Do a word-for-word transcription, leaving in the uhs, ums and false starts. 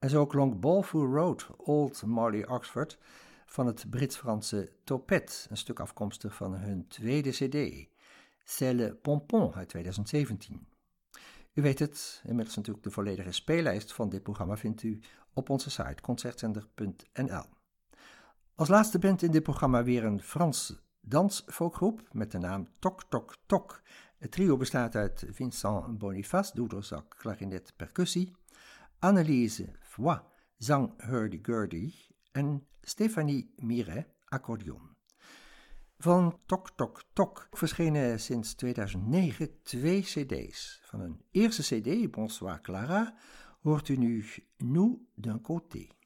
En zo klonk Balfour Road, Old Molly Oxford, van het Brits-Franse Topet, een stuk afkomstig van hun tweede cd, C'est le Pompon uit twintig zeventien. U weet het, inmiddels natuurlijk de volledige speellijst van dit programma vindt u op onze site concertzender punt n l. Als laatste band in dit programma weer een Frans dansfolkgroep met de naam Tok Tok Tok. Het trio bestaat uit Vincent Boniface, doedelzak, klarinet, percussie, Anneliese Foy, zang hurdy-gurdy en Stéphanie Miret, accordeon. Van Tok Tok Tok verschenen sinds tweeduizend negen twee cd's. Van hun eerste cd, Bonsoir Clara, hoort u nu Nous d'un côté.